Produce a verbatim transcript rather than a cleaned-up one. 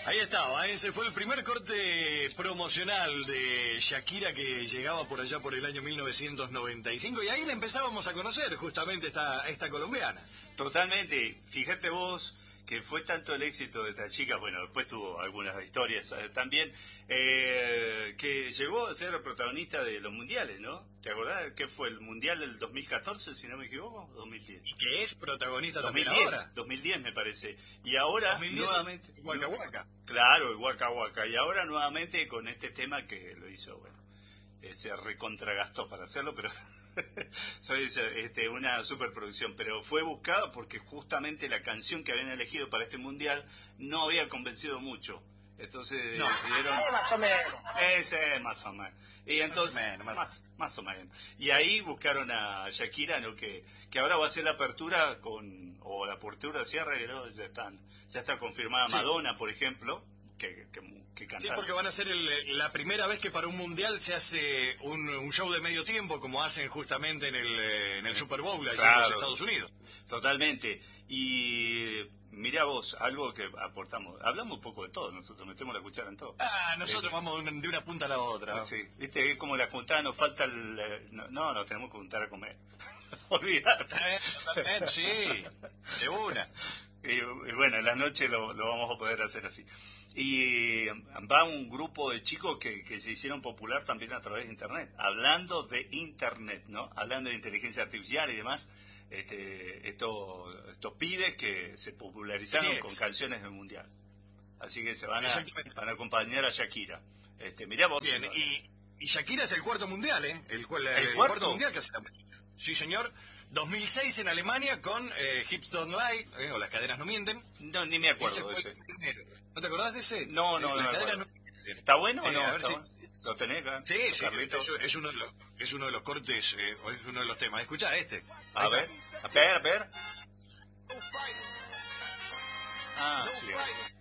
Ahí estaba, ese fue el primer corte promocional de Shakira que llegaba por allá por el año mil novecientos noventa y cinco y ahí la empezábamos a conocer justamente esta, esta colombiana. Totalmente, fíjate vos que fue tanto el éxito de esta chica, bueno, después tuvo algunas historias eh, también, eh, que llegó a ser protagonista de los mundiales, ¿no? ¿Te acordás que fue el mundial del dos mil catorce, si no me equivoco? dos mil diez. Y que es protagonista dos mil diez, también ahora. dos mil diez me parece. Y ahora, dos mil diez, nuevamente... Waka Waka. Claro, el Waka Waka. Y ahora nuevamente con este tema que lo hizo, bueno, eh, se recontragastó para hacerlo, pero... soy este, una superproducción, pero fue buscada porque justamente la canción que habían elegido para este mundial no había convencido mucho. Entonces no. decidieron... Eh, más o menos. Ese, más o menos. Y entonces, más o menos, más, más, más o menos. Y ahí buscaron a Shakira, ¿no? que, que ahora va a hacer la apertura con, o la apertura cierre, ¿no? ya están, ya está confirmada. Sí. Madonna, por ejemplo, que, que, que cantar. Sí, porque van a ser el, la primera vez que para un mundial se hace un, un show de medio tiempo, como hacen justamente en el, en el Super Bowl allá claro, en los Estados Unidos. Totalmente. Y mirá vos, algo que aportamos. Hablamos un poco de todo, nosotros metemos la cuchara en todo. Ah, nosotros eh, vamos de una punta a la otra. Sí, viste, es como la juntada, nos falta el... No, no nos tenemos que juntar a comer. Olvídate. Sí, de una. Y, y bueno, en la noche lo, lo vamos a poder hacer así. Y va un grupo de chicos que, que se hicieron popular también a través de Internet, hablando de Internet, ¿no? Hablando de inteligencia artificial y demás, este, estos, estos pibes que se popularizaron sí, con canciones del Mundial. Así que se van a, van a acompañar a Shakira. Este, mirá vos. Bien, y, y Shakira es el cuarto Mundial, ¿eh? El, el, ¿El, el cuarto? cuarto Mundial que hace. Sí, señor. dos mil seis en Alemania con eh, Hips Don't Lie, eh, o Las Caderas No Mienten. No, ni me acuerdo ese fue de ese. El primero. ¿No te acordás de ese? No, no, eh, no. Las no Caderas No Mienten. ¿Está bueno o eh, no? A ver si... ¿Lo tenés acá? Sí, sí es, es, uno de los, es uno de los cortes, eh, es uno de los temas. Escuchá este. A ver, a ver, a ver. Ah, sí.